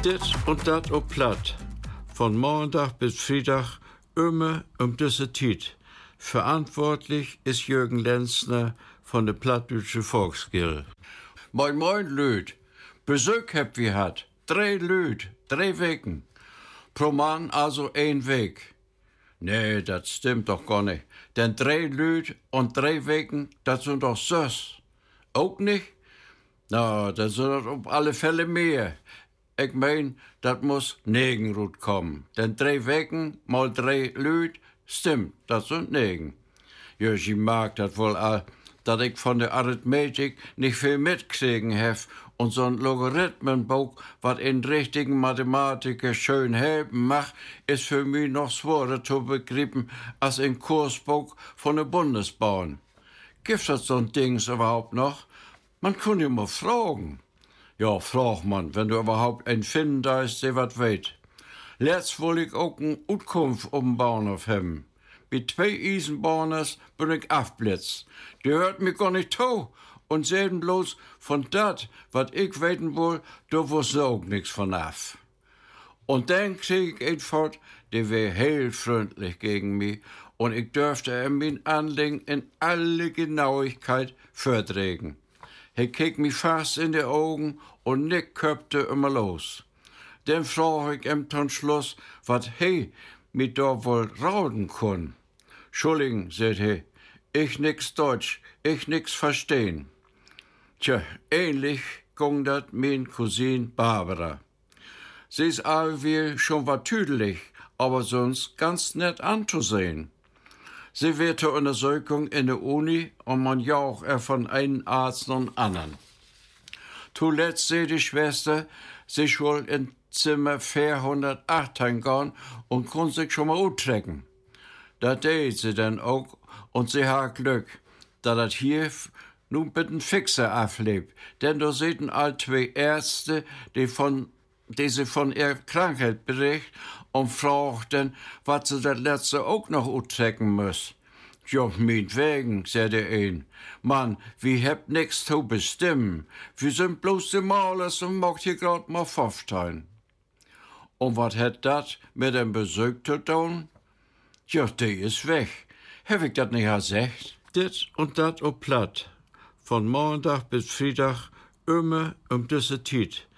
Dit und dat op Platt. Von Montag bis Freitag immer diese Tijd. Verantwortlich ist Jürgen Lenzner von der Plattdeutsche Volksgilde. Moin, moin, Lüd. Besuch habt wir hat. 3 Lüd, 3 Wegen. Pro Mann also 1 Weg. Nee, das stimmt doch gar nicht. Denn 3 Lüd und 3 Wegen, das sind doch 6. Auch nicht? Na, das sind auf alle Fälle mehr. Ich mein, das muss 9 Rut kommen. Denn 3 Wegen mal 3 Lüd, stimmt, das sind 9. Jöschi mag das wohl all, dass ich von der Arithmetik nicht viel mitkriegen hef und so'n Logarithmenbuch, wat in richtigen Mathematiker schön helfen macht, ist für mich noch schwerer zu begreifen als ein Kursbuch von der Bundesbahn. Gibt das so'n Dings überhaupt noch? Man kann ja mal fragen. Ja, frag man, wenn du überhaupt einen finden darfst, der wat weet. Letzt will ich auch eine Utkunft um Bahnhof haben. Bei 2 Eisenbahners bin ich aufblitzt. Die hört mich gar nicht zu und sehen bloß von dat, wat ich weten will, da wusste auch nix von af. Und dann krieg ich einfach, der wär heel freundlich gegen mich und ich dürfte ihm mein Anliegen in alle Genauigkeit verträgen. Er kick mich fast in die Augen und Nick köpte immer los. Dann frag ich ihm zum Schluss, wat he mit da wohl rauden kun. Entschuldigen, sagt he, ich nix Deutsch, ich nix verstehen. Tja, ähnlich ging dat mein Cousin Barbara. Sie ist allweil schon wat tüdelig, aber sonst ganz nett anzusehen. Sie wird zur Untersuchung in der Uni und man jaucht von einem Arzt und anderen. Zuletzt seh die Schwester sich wohl in Zimmer 408 gehen und kann sich schon mal uttrecken. Da tät sie dann auch und sie hat Glück, da das hier nun mit dem Fixer auflebt. Denn da sitzen all 2 Ärzte, die sie von ihrer Krankheit berichten und fragten, was sie das letzte auch noch uttrecken muss. Ja, meinetwegen, sagt der ein. Mann, wir habt nix zu bestimmen. Wir sind bloß die Malers und macht hier grad mal 15. Und was hat dat mit dem Besuch zu tun? Ja, die ist weg. Hab ich dat nicht gesagt? Dit und dat op Platt. Von Montag bis Freitag immer diese Tijd.